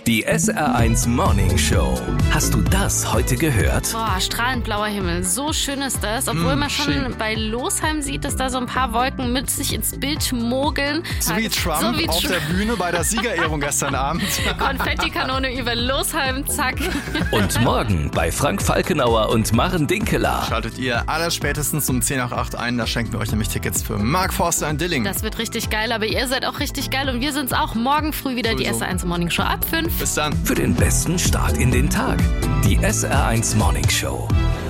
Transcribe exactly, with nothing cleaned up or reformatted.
Die S R eins Morning Show. Hast du das heute gehört? Boah, strahlend blauer Himmel. So schön ist das. Obwohl Mm, man schon schön. bei Losheim sieht, dass da so ein paar Wolken mit sich ins Bild mogeln. So wie Trump So wie auf Tr- der Bühne bei der Siegerehrung gestern Abend. Konfettikanone über Losheim, zack. Und morgen bei Frank Falkenauer und Maren Dinkeler. Schaltet ihr aller spätestens um zehn nach acht ein, da schenken wir euch nämlich Tickets für Mark Forster in Dilling. Das wird richtig geil, aber ihr seid auch richtig geil und wir sind's auch. Morgen früh wieder die Sowieso. S R eins Morning Show ab fünf. Bis dann. Für den besten Start in den Tag. Die S R eins Morning Show.